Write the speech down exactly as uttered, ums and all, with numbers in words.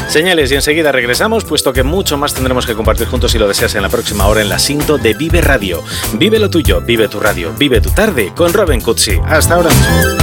Señales y enseguida regresamos, puesto que mucho más tendremos que compartir juntos si lo deseas en la próxima hora en la Sinto de Vive Radio. Vive lo tuyo, vive tu radio, vive tu tarde con Robin Cutsi. Hasta ahora mismo.